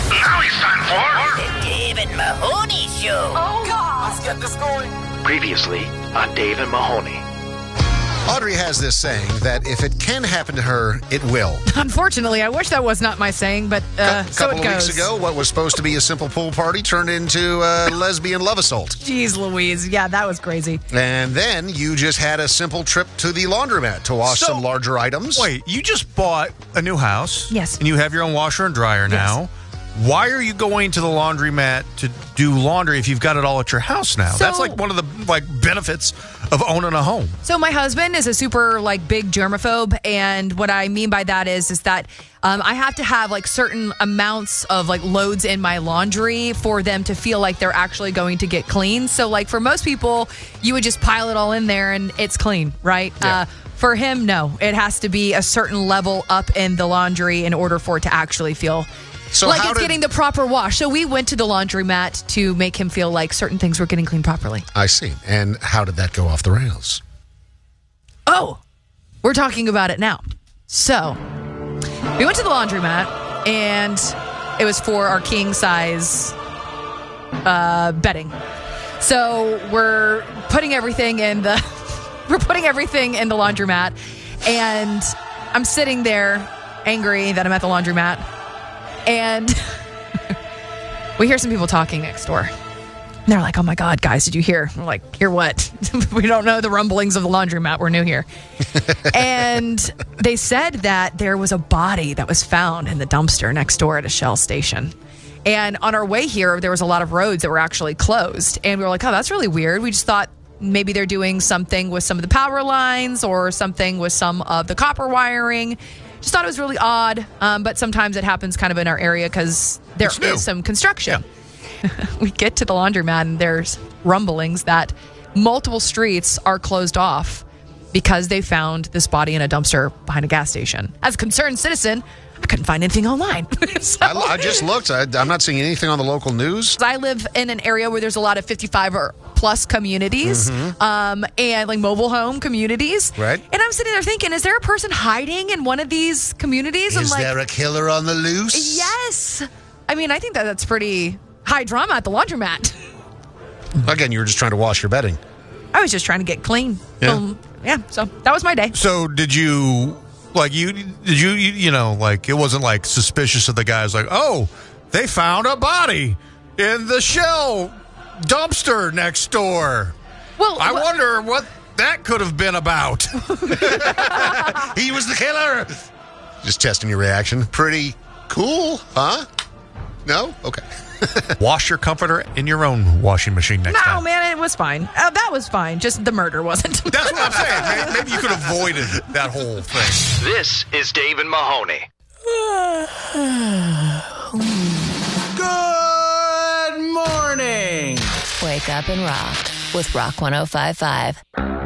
Now it's time for The Dave and Mahoney Show. Oh, God. Let's get this going. Previously on Dave and Mahoney. Audrey has this saying that if it can happen to her, it will. Unfortunately, I wish that was not my saying, but so A it couple of goes. weeks ago, what was supposed to be a simple pool party turned into a lesbian love assault. Jeez Louise. Yeah, that was crazy. And then you just had a simple trip to the laundromat to wash some larger items. Wait, you just bought a new house. Yes. And you have your own washer and dryer now. Why are you going to the laundromat to do laundry if you've got it all at your house now? So- That's like one of the benefits of owning a home. So my husband is a super big germaphobe, and what I mean by that is that I have to have certain amounts of loads in my laundry for them to feel like they're actually going to get clean. So for most people, you would just pile it all in there and it's clean, right? Yeah. For him, no. It has to be a certain level up in the laundry in order for it to actually feel So how it's did- getting the proper wash. So we went to the laundromat to make him feel like certain things were getting cleaned properly. I see. And how did that go off the rails? Oh, we're talking about it now. So we went to the laundromat, and it was for our king size bedding. So we're putting everything in the laundromat, and I'm sitting there angry that I'm at the laundromat, and we hear some people talking next door. And they're like, "Oh my God, guys, did you hear?" We're like, "Hear what?" We don't know the rumblings of the laundromat. We're new here. And they said that there was a body that was found in the dumpster next door at a Shell station. And on our way here, there was a lot of roads that were actually closed. And we were like, "Oh, that's really weird." We just thought maybe they're doing something with some of the power lines or something with some of the copper wiring. Just thought it was really odd. But sometimes it happens kind of in our area because there is some construction. Yeah. We get to the laundromat and there's rumblings that multiple streets are closed off because they found this body in a dumpster behind a gas station. As a concerned citizen, I couldn't find anything online. So, I just looked. I'm not seeing anything on the local news. I live in an area where there's a lot of 55 or plus communities and mobile home communities. Right. And I'm sitting there thinking, is there a person hiding in one of these communities? Is there a killer on the loose? Yes. I mean, I think that's pretty high drama at the laundromat. Again, you were just trying to wash your bedding. I was just trying to get clean. Yeah. So that was my day. So did you, it wasn't suspicious of the guys oh, they found a body in the Shell dumpster next door. Well, I wonder what that could have been about. He was the killer. Just testing your reaction. Pretty cool, huh? No? Okay. Wash your comforter in your own washing machine next time. No, man, it was fine. That was fine. Just the murder wasn't. That's what I'm saying. Maybe you could have avoided that whole thing. This is Dave and Mahoney. Good morning. Wake up and rock with Rock 105.5.